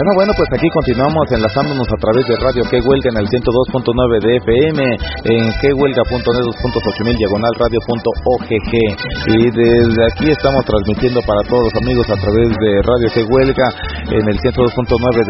Bueno, pues aquí continuamos enlazándonos a través de Radio Que Huelga en el 102.9 de FM, en quehuelga.net, diagonal radio.ogg, y desde aquí estamos transmitiendo para todos los amigos a través de Radio Que Huelga en el 102.9